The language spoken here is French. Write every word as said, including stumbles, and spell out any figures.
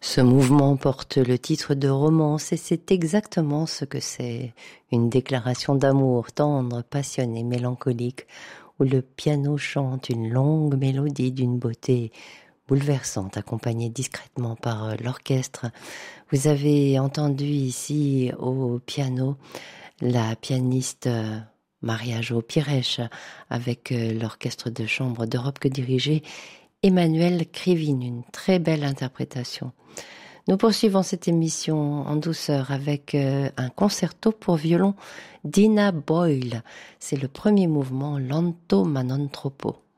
Ce mouvement porte le titre de romance et c'est exactement ce que c'est. Une déclaration d'amour tendre, passionnée, mélancolique, où le piano chante une longue mélodie d'une beauté bouleversante, accompagnée discrètement par l'orchestre. Vous avez entendu ici au piano la pianiste Maria Jo Pires avec l'orchestre de chambre d'Europe que dirigeait Emmanuel Krivine, une très belle interprétation. Nous poursuivons cette émission en douceur avec euh, un concerto pour violon d'Ina Boyle. C'est le premier mouvement Lento ma non troppo.